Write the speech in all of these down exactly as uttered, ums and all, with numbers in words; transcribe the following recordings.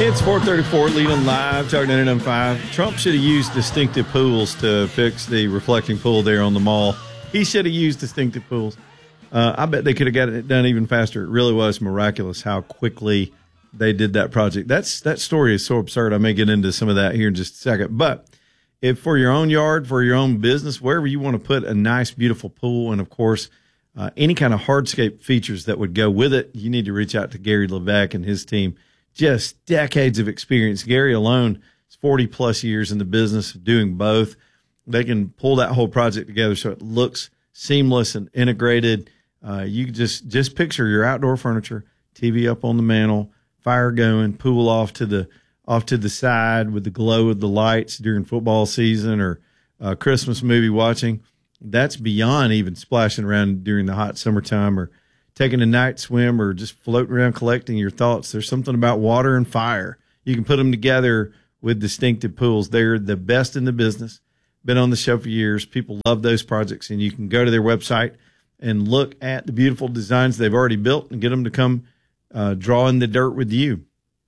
It's four thirty-four, Leland Live, Talk ninety-nine point five. Trump should have used distinctive pools to fix the reflecting pool there on the mall. He should have used distinctive pools. Uh, I bet they could have got it done even faster. It really was miraculous how quickly they did that project. That's That story is so absurd. I may get into some of that here in just a second. But if for your own yard, for your own business, wherever you want to put a nice, beautiful pool, and, of course, uh, any kind of hardscape features that would go with it, you need to reach out to Gary Levesque and his team. Just decades of experience. Gary alone is forty plus years in the business of doing both. They can pull that whole project together so it looks seamless and integrated. Uh, you can just, just picture your outdoor furniture, T V up on the mantle, fire going, pool off to the, off to the side with the glow of the lights during football season or uh, Christmas movie watching. That's beyond even splashing around during the hot summertime or taking a night swim or just floating around collecting your thoughts. There's something about water and fire. You can put them together with distinctive pools. They're the best in the business. Been on the show for years. People love those projects, and you can go to their website and look at the beautiful designs they've already built and get them to come uh, draw in the dirt with you.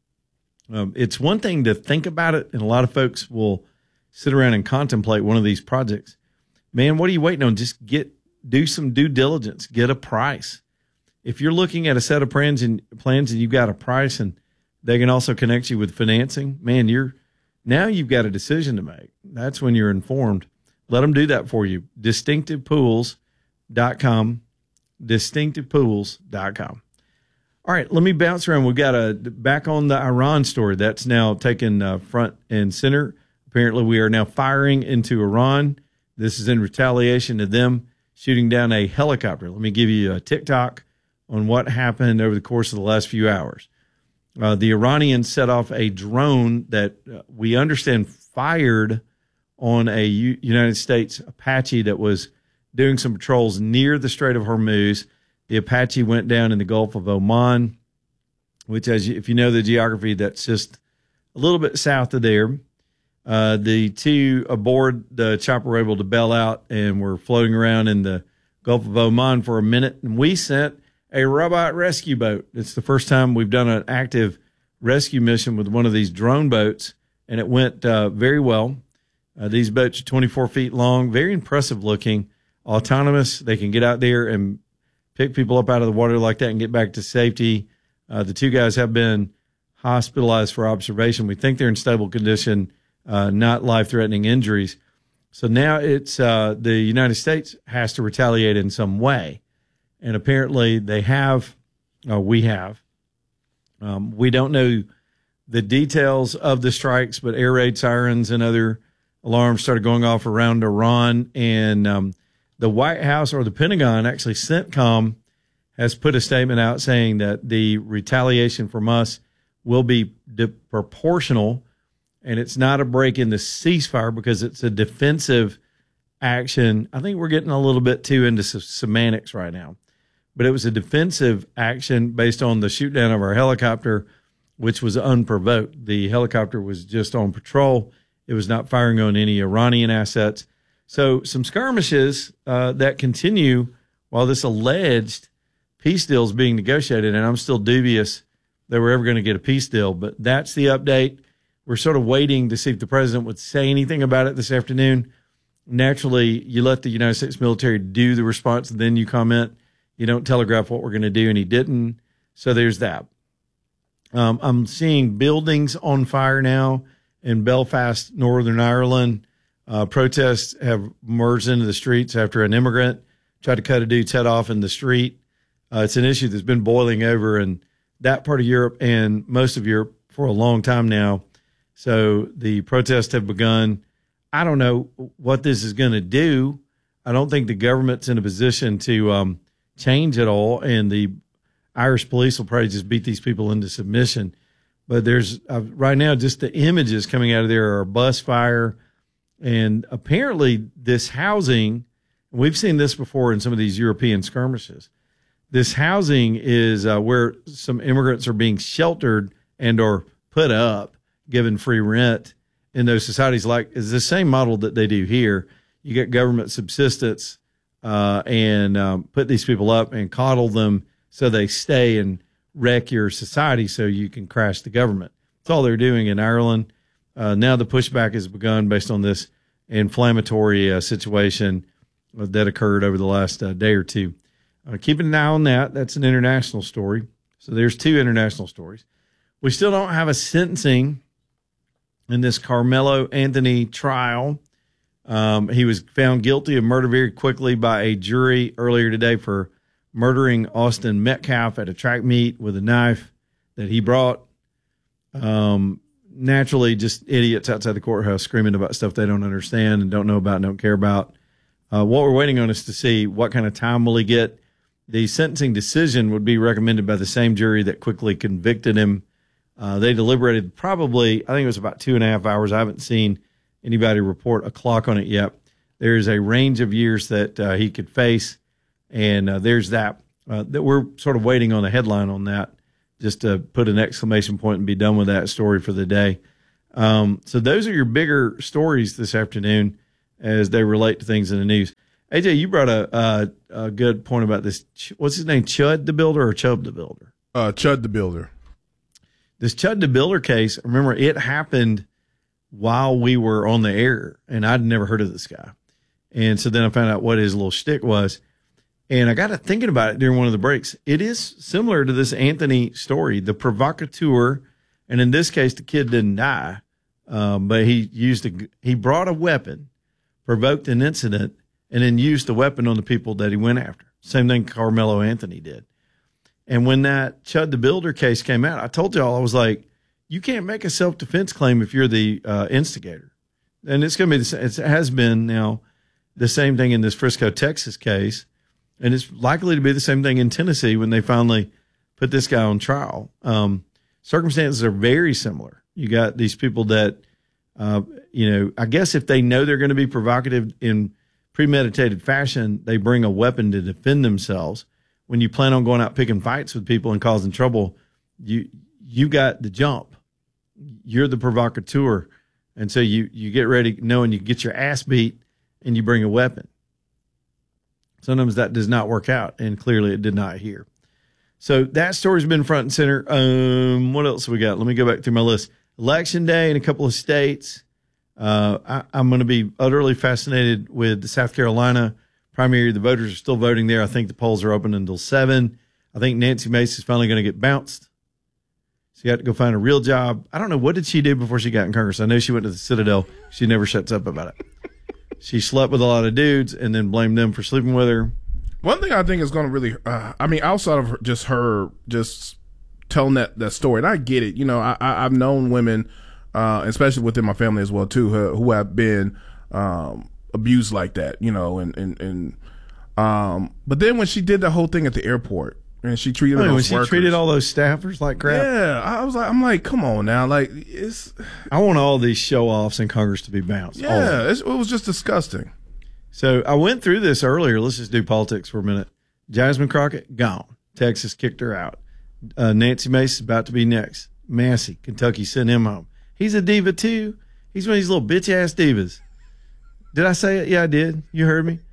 Um, it's one thing to think about it, and a lot of folks will sit around and contemplate one of these projects. Man, what are you waiting on? Just get do some due diligence. Get a price. If you're looking at a set of plans and plans and you've got a price and they can also connect you with financing, man, you're now you've got a decision to make. That's when you're informed. Let them do that for you. distinctive pools dot com, distinctive pools dot com. All right, let me bounce around. We've got a back on the Iran story. That's now taken uh, front and center. Apparently, we are now firing into Iran. This is in retaliation to them shooting down a helicopter. Let me give you a TikTok on what happened over the course of the last few hours. Uh, the Iranians set off a drone that uh, we understand fired on a U- United States Apache that was doing some patrols near the Strait of Hormuz. The Apache went down in the Gulf of Oman, which, as you, if you know the geography, that's just a little bit south of there. Uh, the two aboard the chopper were able to bail out and were floating around in the Gulf of Oman for a minute, and we sent a robot rescue boat. It's the first time we've done an active rescue mission with one of these drone boats, and it went uh, very well. Uh, these boats are twenty-four feet long, very impressive looking, autonomous. They can get out there and pick people up out of the water like that and get back to safety. Uh, the two guys have been hospitalized for observation. We think they're in stable condition, uh, not life-threatening injuries. So now it's uh, the United States has to retaliate in some way. And apparently they have, uh, we have. Um, we don't know the details of the strikes, but air raid sirens and other alarms started going off around Iran. And um, the White House or the Pentagon, actually CENTCOM, has put a statement out saying that the retaliation from us will be de- proportional, and it's not a break in the ceasefire because it's a defensive action. I think we're getting a little bit too into semantics right now. But it was a defensive action based on the shoot down of our helicopter, which was unprovoked. The helicopter was just on patrol. It was not firing on any Iranian assets. So some skirmishes uh, that continue while this alleged peace deal is being negotiated, and I'm still dubious that we're ever going to get a peace deal. But that's the update. We're sort of waiting to see if the president would say anything about it this afternoon. Naturally, you let the United States military do the response, and then you comment. You don't telegraph what we're going to do, and he didn't. So there's that. Um, I'm seeing buildings on fire now in Belfast, Northern Ireland. Uh, protests have merged into the streets after an immigrant tried to cut a dude's head off in the street. Uh, it's an issue that's been boiling over in that part of Europe and most of Europe for a long time now. So the protests have begun. I don't know what this is going to do. I don't think the government's in a position to um, change it all, and the Irish police will probably just beat these people into submission. But there's uh, right now just the images coming out of there are a bus fire, and apparently this housing, we've seen this before in some of these European skirmishes. This housing is uh, where some immigrants are being sheltered and or put up, given free rent in those societies. Like is the same model that they do here. You get government subsistence uh, and um, put these people up and coddle them so they stay and wreck your society so you can crash the government. That's all they're doing in Ireland. Uh, now the pushback has begun based on this inflammatory uh, situation that occurred over the last uh, day or two. Uh, keeping an eye on that. That's an international story. So there's two international stories. We still don't have a sentencing in this Carmelo Anthony trial. Um, he was found guilty of murder very quickly by a jury earlier today for murdering Austin Metcalf at a track meet with a knife that he brought. Um, naturally, just idiots outside the courthouse screaming about stuff they don't understand and don't know about and don't care about. Uh, what we're waiting on is to see what kind of time will he get. The sentencing decision would be recommended by the same jury that quickly convicted him. Uh, they deliberated probably, I think it was about two and a half hours. I haven't seen anybody report a clock on it yet. There is a range of years that uh, he could face, and uh, there's that. Uh, that we're sort of waiting on a headline on that, just to put an exclamation point and be done with that story for the day. Um, so those are your bigger stories this afternoon as they relate to things in the news. A J, you brought a, a, a good point about this. What's his name, Chud the Builder or Chubb the Builder? Uh, Chud the Builder. This Chud the Builder case, remember, it happened while we were on the air, and I'd never heard of this guy. And so then I found out what his little shtick was. And I got to thinking about it during one of the breaks. It is similar to this Anthony story, the provocateur. And in this case, the kid didn't die, um, but he used a, he brought a weapon, provoked an incident, and then used the weapon on the people that he went after. Same thing Carmelo Anthony did. And when that Chud the Builder case came out, I told y'all, I was like, you can't make a self-defense claim if you're the uh, instigator. And it's going to be the same. It has been now the same thing in this Frisco, Texas case. And it's likely to be the same thing in Tennessee when they finally put this guy on trial. Um, circumstances are very similar. You got these people that, uh, you know, I guess if they know they're going to be provocative in premeditated fashion, they bring a weapon to defend themselves. When you plan on going out picking fights with people and causing trouble, you you got the jump. You're the provocateur. And so you, you get ready knowing you get your ass beat and you bring a weapon. Sometimes that does not work out, and clearly it did not here. So that story's been front and center. Um, what else we got? Let me go back through my list. Election day in a couple of states. Uh, I, I'm going to be utterly fascinated with the South Carolina primary. The voters are still voting there. I think the polls are open until seven. I think Nancy Mace is finally going to get bounced. She had to go find a real job. I don't know. What did she do before she got in Congress? I know she went to the Citadel. She never shuts up about it. She slept with a lot of dudes and then blamed them for sleeping with her. One thing I think is going to really, uh, I mean, outside of her, just her just telling that, that story, and I get it. You know, I, I, I've known women, uh, especially within my family as well, too, who, who have been um, abused like that, you know, and, and, and um, but then when she did the whole thing at the airport, and she treated I mean, those when she workers, treated all those staffers like crap. Yeah, I was like, I'm like, come on now, like it's. I want all these show offs in Congress to be bounced. Yeah, it's, it was just disgusting. So I went through this earlier. Let's just do politics for a minute. Jasmine Crockett gone. Texas kicked her out. Uh, Nancy Mace is about to be next. Massey, Kentucky sent him home. He's a diva too. He's one of these little bitch ass divas. Did I say it? Yeah, I did. You heard me.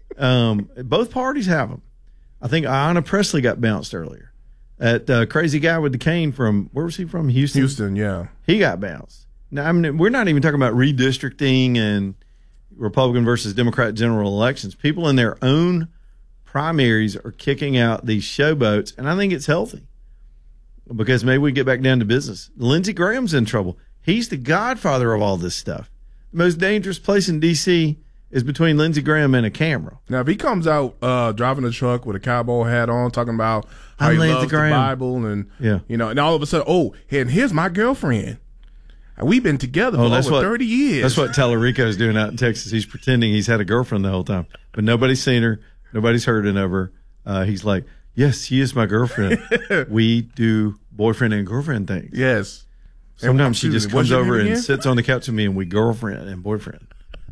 Um, both parties have them. I think Ayanna Pressley got bounced earlier. That uh, crazy guy with the cane from, where was he from? Houston? Houston, yeah. He got bounced. Now, I mean, we're not even talking about redistricting and Republican versus Democrat general elections. People in their own primaries are kicking out these showboats, and I think it's healthy because maybe we get back down to business. Lindsey Graham's in trouble. He's the godfather of all this stuff. The most dangerous place in D C is between Lindsey Graham and a camera. Now, if he comes out uh, driving a truck with a cowboy hat on, talking about how I'm he Lindsey loves Graham. the Bible, and Yeah. you know, and all of a sudden, oh, and here's my girlfriend. And we've been together for Oh, that's over what- thirty years. That's what Tallarico's doing out in Texas. He's pretending he's had a girlfriend the whole time, but nobody's seen her. Nobody's heard of her. Uh, he's like, yes, she is my girlfriend. We do boyfriend and girlfriend things. Yes. Sometimes she And- just what's comes your over name and again? sits on the couch with me, and we girlfriend and boyfriend.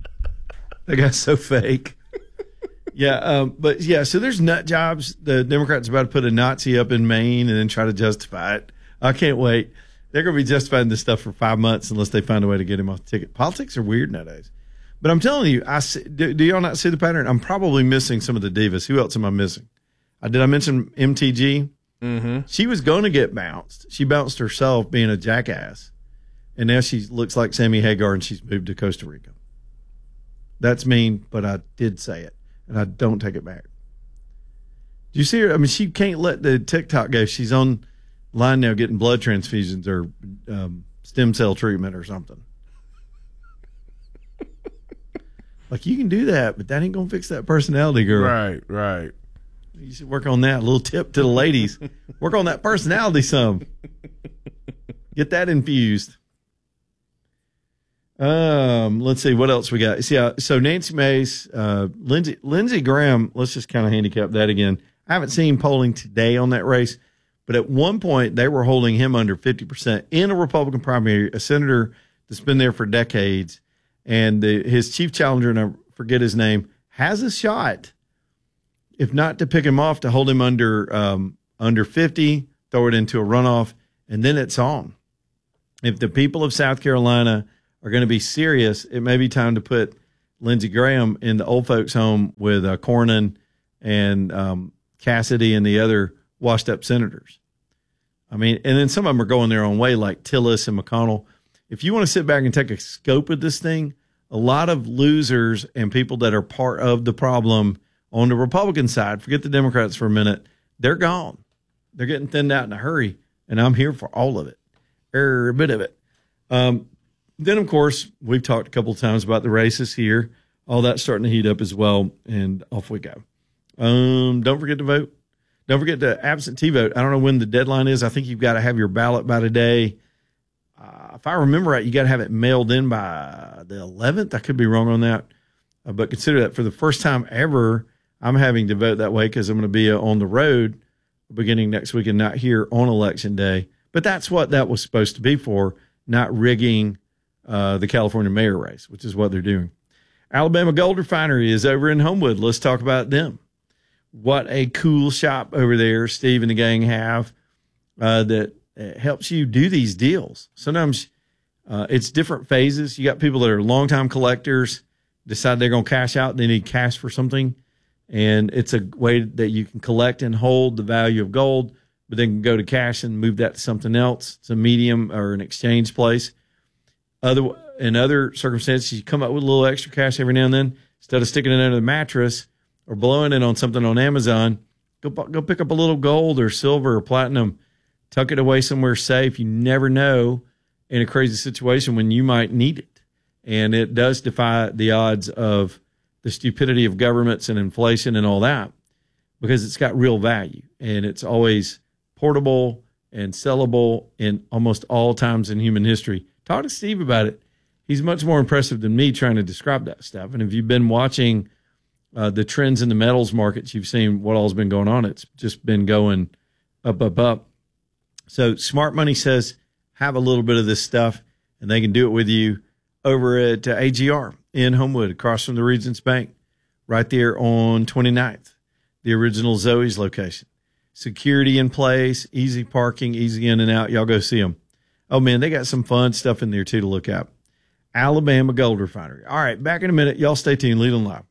That guy's so fake. Yeah, um, but yeah, so there's nut jobs. The Democrats are about to put a Nazi up in Maine and then try to justify it. I can't wait. They're going to be justifying this stuff for five months unless they find a way to get him off the ticket. Politics are weird nowadays. But I'm telling you, I see, do, do y'all not see the pattern? I'm probably missing some of the divas. Who else am I missing? Uh, did I mention M T G? Mm-hmm. She was going to get bounced. She bounced herself being a jackass. and now she looks like Sammy Hagar, and she's moved to Costa Rica. That's mean, but I did say it, and I don't take it back. Do you see her? I mean, she can't let the TikTok go. She's on line now getting blood transfusions or um, stem cell treatment or something. Like, you can do that, but that ain't going to fix that personality, girl. Right, right. You should work on that. A little tip to the ladies. Work on that personality some. Get that infused. Um, let's see what else we got. See, uh, so Nancy Mace, uh, Lindsey, Lindsey Graham. Let's just kind of handicap that again. I haven't seen polling today on that race, but at one point they were holding him under fifty percent in a Republican primary, a senator that's been there for decades, and the, his chief challenger, and I forget his name, has a shot, if not to pick him off, to hold him under um, under fifty, throw it into a runoff, and then it's on. If the people of South Carolina are going to be serious, it may be time to put Lindsey Graham in the old folks' home with uh, Cornyn and um, Cassidy and the other washed-up senators. I mean, and then some of them are going their own way, like Tillis and McConnell. If you want to sit back and take a scope of this thing, a lot of losers and people that are part of the problem on the Republican side, forget the Democrats for a minute, they're gone. They're getting thinned out in a hurry, and I'm here for all of it, every bit of it. Um, then, of course, we've talked a couple of times about the races here. All that's starting to heat up as well, and off we go. Um, don't forget to vote. Don't forget to absentee vote. I don't know when the deadline is. I think you've got to have your ballot by today. Uh, if I remember right, you got to have it mailed in by the eleventh. I could be wrong on that. Uh, but consider that for the first time ever, I'm having to vote that way because I'm going to be uh, on the road beginning next week and not here on Election Day. But that's what that was supposed to be for, not rigging uh, the California mayor race, which is what they're doing. Alabama Gold Refinery is over in Homewood. Let's talk about them. What a cool shop over there Steve and the gang have uh, that uh, helps you do these deals. Sometimes uh, it's different phases. You got people that are longtime collectors, decide they're going to cash out, they need cash for something, and it's a way that you can collect and hold the value of gold, but then go to cash and move that to something else. It's a medium or an exchange place. Other in other circumstances, you come up with a little extra cash every now and then. Instead of sticking it under the mattress or blowing it on something on Amazon, go go pick up a little gold or silver or platinum, tuck it away somewhere safe. You never know in a crazy situation when you might need it. And it does defy the odds of the stupidity of governments and inflation and all that, because it's got real value and it's always portable and sellable in almost all times in human history. Talk to Steve about it. He's much more impressive than me trying to describe that stuff. And if you've been watching uh, the trends in the metals markets, you've seen what all's been going on. It's just been going up, up, up. So Smart Money says have a little bit of this stuff, and they can do it with you over at uh, A G R in Homewood, across from the Regions Bank, right there on twenty-ninth, the original Zoe's location. Security in place, easy parking, easy in and out. Y'all go see them. Oh, man, they got some fun stuff in there, too, to look at. Alabama Gold Refinery. All right, back in a minute. Y'all stay tuned. Leland Live.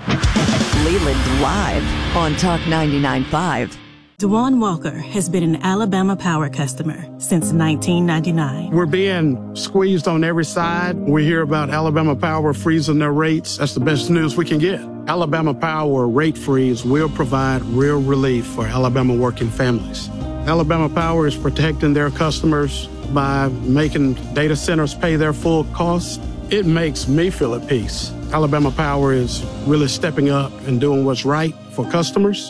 Leland Live on Talk ninety-nine point five. Dewan Walker has been an Alabama Power customer since nineteen ninety-nine. We're being squeezed on every side. We hear about Alabama Power freezing their rates. That's the best news we can get. Alabama Power rate freeze will provide real relief for Alabama working families. Alabama Power is protecting their customers by making data centers pay their full costs. It makes me feel at peace. Alabama Power is really stepping up and doing what's right for customers.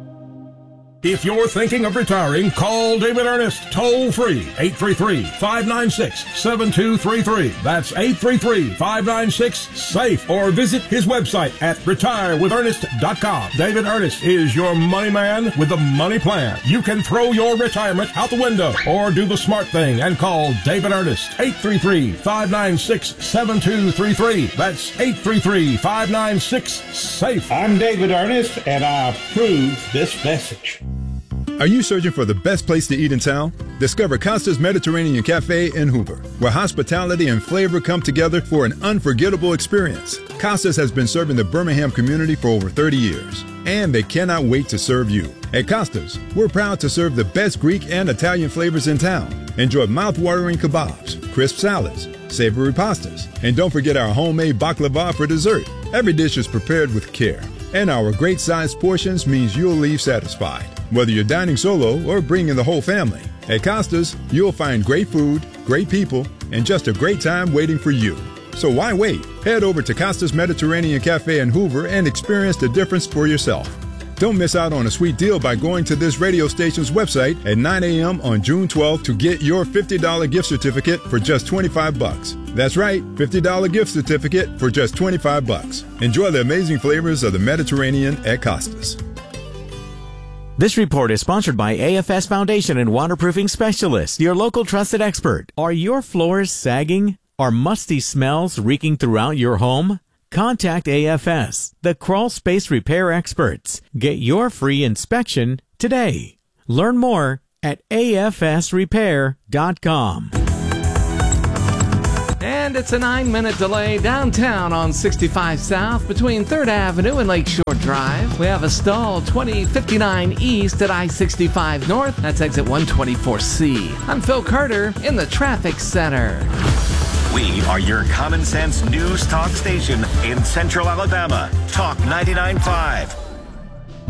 If you're thinking of retiring, call David Ernest, toll free, eight three three, five nine six, seven two three three. That's eight three three, five nine six, SAFE. Or visit his website at retire with ernest dot com. David Ernest is your money man with the money plan. You can throw your retirement out the window or do the smart thing and call David Ernest, eight three three, five nine six, seven two three three. That's eight three three, five nine six, SAFE. I'm David Ernest, and I approve this message. Are you searching for the best place to eat in town? Discover Costa's Mediterranean Cafe in Hoover, where hospitality and flavor come together for an unforgettable experience. Costa's has been serving the Birmingham community for over thirty years, and they cannot wait to serve you. At Costa's, we're proud to serve the best Greek and Italian flavors in town. Enjoy mouth-watering kebabs, crisp salads, savory pastas, and don't forget our homemade baklava for dessert. Every dish is prepared with care, and our great sized portions means you'll leave satisfied. Whether you're dining solo or bringing the whole family, at Costa's, you'll find great food, great people, and just a great time waiting for you. So why wait? Head over to Costa's Mediterranean Cafe in Hoover and experience the difference for yourself. Don't miss out on a sweet deal by going to this radio station's website at nine a.m. on June twelfth to get your fifty dollars gift certificate for just twenty-five bucks. That's right, fifty dollars gift certificate for just twenty-five bucks. Enjoy the amazing flavors of the Mediterranean at Costa's. This report is sponsored by A F S Foundation and Waterproofing Specialists, your local trusted expert. Are your floors sagging? Are musty smells reeking throughout your home? Contact A F S, the crawl space repair experts. Get your free inspection today. Learn more at A F S repair dot com. And it's a nine-minute delay downtown on sixty-five South between third Avenue and Lakeshore Drive. We have a stall twenty fifty-nine East at I sixty-five North. That's exit one twenty-four C. I'm Phil Carter in the Traffic Center. We are your common sense news talk station in Central Alabama. Talk ninety-nine point five.